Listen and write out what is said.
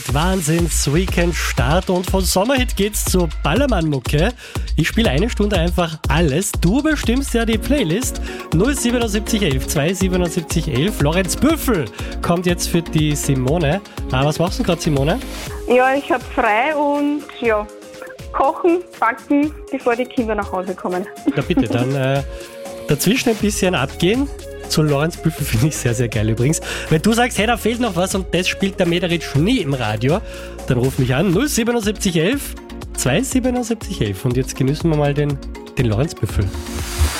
Wahnsinns-Weekend-Start und von Sommerhit geht's zur Ballermann-Mucke. Ich spiele eine Stunde einfach alles. Du bestimmst ja die Playlist. 07711 27711. Lorenz Büffel kommt jetzt für die Simone. Was machst du gerade, Simone? Ja, ich habe frei und kochen, backen, bevor die Kinder nach Hause kommen. Na bitte, dann dazwischen ein bisschen abgehen. Zu Lorenz Büffel finde ich sehr, sehr geil übrigens. Wenn du sagst, hey, da fehlt noch was und das spielt der Mederitsch nie im Radio, dann ruf mich an 07711 27711 und jetzt genießen wir mal den Lorenz Büffel.